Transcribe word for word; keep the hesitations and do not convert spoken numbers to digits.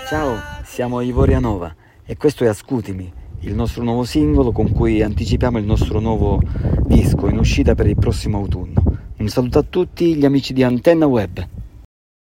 Ciao, siamo Ivoria Nova e questo è Ascutimi, il nostro nuovo singolo con cui anticipiamo il nostro nuovo disco in uscita per il prossimo autunno. Un saluto a tutti gli amici di Antenna Web.